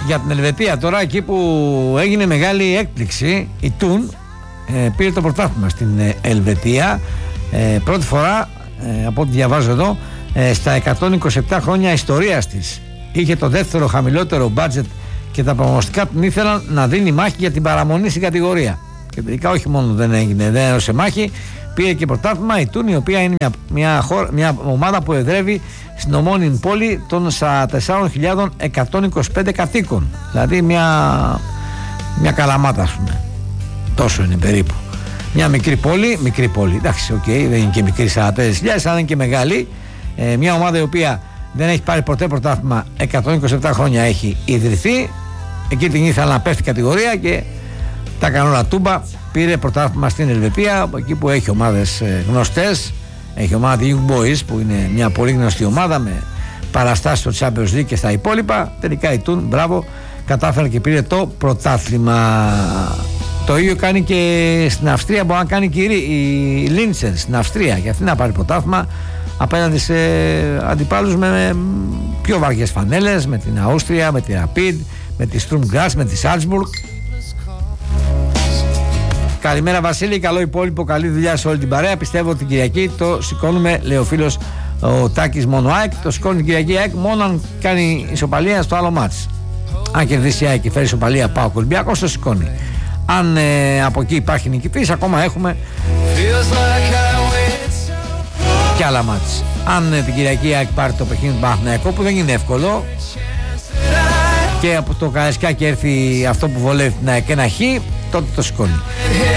Για την Ελβετία τώρα, εκεί που έγινε μεγάλη έκπληξη, η Τουν πήρε το πρωτάθλημα στην Ελβετία. Πρώτη φορά, από ό,τι διαβάζω εδώ, στα 127 χρόνια ιστορίας της. Είχε το δεύτερο χαμηλότερο μπάτζετ και τα προγνωστικά την ήθελαν να δίνει μάχη για την παραμονή στην κατηγορία. Και τελικά όχι μόνο δεν έδωσε μάχη, πήρε και πρωτάθλημα. Η Τούν, η οποία είναι μια ομάδα που εδρεύει στην ομώνυμη πόλη των 4.125 κατοίκων. Δηλαδή μια καλαμάτα, ας πούμε. Τόσο είναι περίπου. Μια μικρή πόλη, εντάξει, δεν είναι και μικρή 44.000, αλλά είναι και μεγάλη. Μια ομάδα η οποία δεν έχει πάρει ποτέ πρωτάθλημα, 127 χρόνια έχει ιδρυθεί. Εκεί την ήθελα να πέφτει κατηγορία και τα κανόνα τούμπα. Πήρε πρωτάθλημα στην Ελβετία, εκεί που έχει ομάδες γνωστές. Έχει ομάδα Young Boys, που είναι μια πολύ γνωστή ομάδα με παραστάσεις στο Champions League και στα υπόλοιπα. Τελικά η Τούν, μπράβο, κατάφερε και πήρε το πρωτάθλημα. Το ίδιο κάνει και στην Αυστρία, μπορεί να κάνει και η Λίντσερ στην Αυστρία, και αυτή να πάρει πρωτάθλημα απέναντι σε αντιπάλους με πιο βαριές φανέλες, με την Αούστρια, με τη Rapid, με τη Sturm Graz, με τη Salzburg. Καλημέρα Βασίλη, καλό υπόλοιπο, καλή δουλειά σε όλη την παρέα. Πιστεύω ότι την Κυριακή το σηκώνουμε, λέει ο φίλος ο Τάκης, μόνο ΑΕΚ. Το σηκώνει την Κυριακή ΑΕΚ μόνο αν κάνει ισοπαλία στο άλλο μάτς. Αν κερδίσει η ΑΕΚ και φέρει ισοπαλία ΠΑΟΚ Ολυμπιακός, το σηκώνει. Αν από εκεί υπάρχει νικητής, ακόμα έχουμε και άλλα μάτς. Αν την Κυριακή ΑΕΚ πάρει το παιχνίδι του Παναθηναϊκού, που δεν είναι εύκολο, και από το Καραϊσκάκι έρθει αυτό που βολεύει την ΑΕΚ, ένα χ, τότε το σηκώνει.